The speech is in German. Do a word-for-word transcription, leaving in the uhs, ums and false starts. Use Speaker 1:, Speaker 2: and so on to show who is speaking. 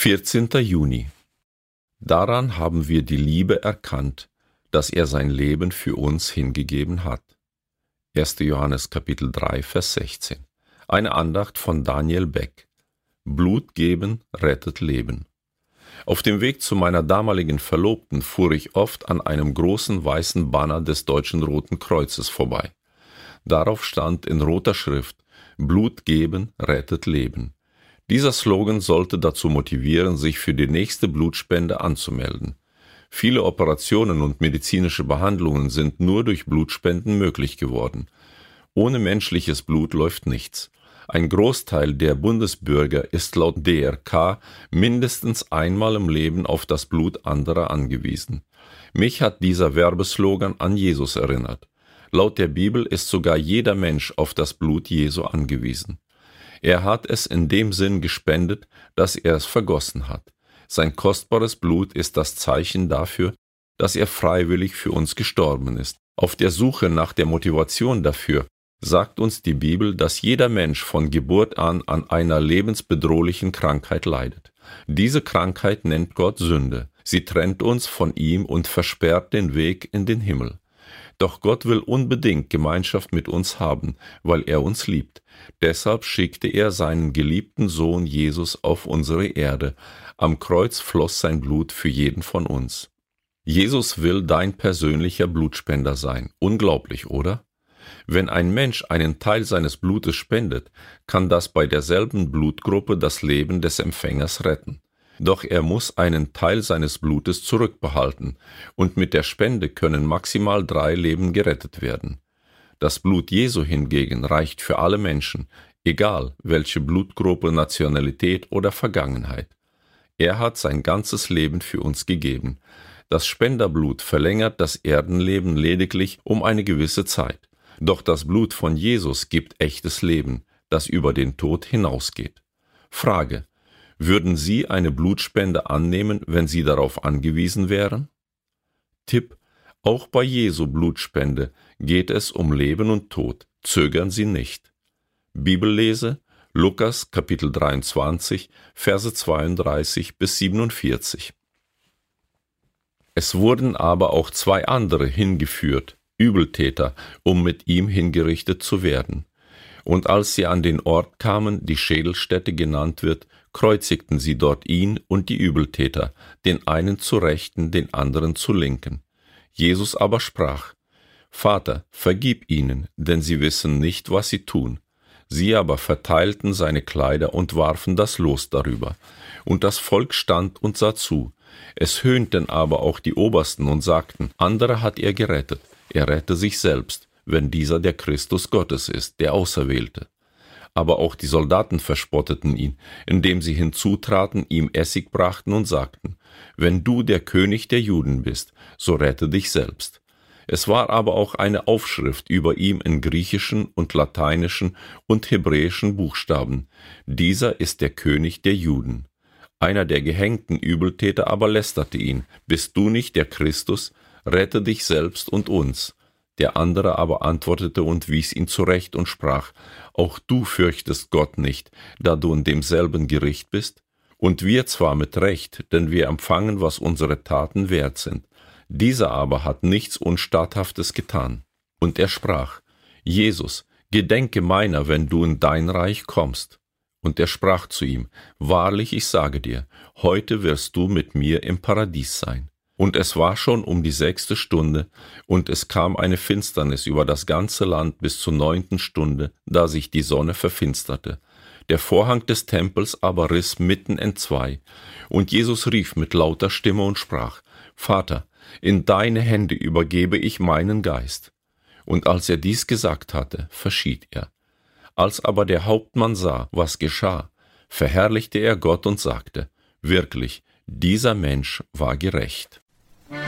Speaker 1: vierzehnter Juni. Daran haben wir die Liebe erkannt, dass er sein Leben für uns hingegeben hat. erster Johannes Kapitel drei, Vers sechzehn. Eine Andacht von Daniel Beck. Blut geben rettet Leben. Auf dem Weg zu meiner damaligen Verlobten fuhr ich oft an einem großen weißen Banner des Deutschen Roten Kreuzes vorbei. Darauf stand in roter Schrift: Blut geben rettet Leben. Dieser Slogan sollte dazu motivieren, sich für die nächste Blutspende anzumelden. Viele Operationen und medizinische Behandlungen sind nur durch Blutspenden möglich geworden. Ohne menschliches Blut läuft nichts. Ein Großteil der Bundesbürger ist laut D R K mindestens einmal im Leben auf das Blut anderer angewiesen. Mich hat dieser Werbeslogan an Jesus erinnert. Laut der Bibel ist sogar jeder Mensch auf das Blut Jesu angewiesen. Er hat es in dem Sinn gespendet, dass er es vergossen hat. Sein kostbares Blut ist das Zeichen dafür, dass er freiwillig für uns gestorben ist. Auf der Suche nach der Motivation dafür sagt uns die Bibel, dass jeder Mensch von Geburt an an einer lebensbedrohlichen Krankheit leidet. Diese Krankheit nennt Gott Sünde. Sie trennt uns von ihm und versperrt den Weg in den Himmel. Doch Gott will unbedingt Gemeinschaft mit uns haben, weil er uns liebt. Deshalb schickte er seinen geliebten Sohn Jesus auf unsere Erde. Am Kreuz floss sein Blut für jeden von uns. Jesus will dein persönlicher Blutspender sein. Unglaublich, oder? Wenn ein Mensch einen Teil seines Blutes spendet, kann das bei derselben Blutgruppe das Leben des Empfängers retten. Doch er muss einen Teil seines Blutes zurückbehalten, und mit der Spende können maximal drei Leben gerettet werden. Das Blut Jesu hingegen reicht für alle Menschen, egal welche Blutgruppe, Nationalität oder Vergangenheit. Er hat sein ganzes Leben für uns gegeben. Das Spenderblut verlängert das Erdenleben lediglich um eine gewisse Zeit. Doch das Blut von Jesus gibt echtes Leben, das über den Tod hinausgeht. Frage: Würden Sie eine Blutspende annehmen, wenn Sie darauf angewiesen wären? Tipp: Auch bei Jesu Blutspende geht es um Leben und Tod. Zögern Sie nicht. Bibellese: Lukas Kapitel dreiundzwanzig, Verse zweiunddreißig bis siebenundvierzig. Es wurden aber auch zwei andere hingeführt, Übeltäter, um mit ihm hingerichtet zu werden. Und als sie an den Ort kamen, die Schädelstätte genannt wird, kreuzigten sie dort ihn und die Übeltäter, den einen zu Rechten, den anderen zu Linken. Jesus aber sprach: Vater, vergib ihnen, denn sie wissen nicht, was sie tun. Sie aber verteilten seine Kleider und warfen das Los darüber. Und das Volk stand und sah zu. Es höhnten aber auch die Obersten und sagten: Andere hat er gerettet, er rette sich selbst, wenn dieser der Christus Gottes ist, der Auserwählte. Aber auch die Soldaten verspotteten ihn, indem sie hinzutraten, ihm Essig brachten und sagten: Wenn du der König der Juden bist, so rette dich selbst. Es war aber auch eine Aufschrift über ihm in griechischen und lateinischen und hebräischen Buchstaben: Dieser ist der König der Juden. Einer der gehängten Übeltäter aber lästerte ihn: Bist du nicht der Christus? Rette dich selbst und uns. Der andere aber antwortete und wies ihn zurecht und sprach: Auch du fürchtest Gott nicht, da du in demselben Gericht bist? Und wir zwar mit Recht, denn wir empfangen, was unsere Taten wert sind. Dieser aber hat nichts Unstatthaftes getan. Und er sprach: Jesus, gedenke meiner, wenn du in dein Reich kommst. Und er sprach zu ihm: Wahrlich, ich sage dir, heute wirst du mit mir im Paradies sein. Und es war schon um die sechste Stunde, und es kam eine Finsternis über das ganze Land bis zur neunten Stunde, da sich die Sonne verfinsterte. Der Vorhang des Tempels aber riss mitten entzwei. Und Jesus rief mit lauter Stimme und sprach: Vater, in deine Hände übergebe ich meinen Geist. Und als er dies gesagt hatte, verschied er. Als aber der Hauptmann sah, was geschah, verherrlichte er Gott und sagte: Wirklich, dieser Mensch war gerecht.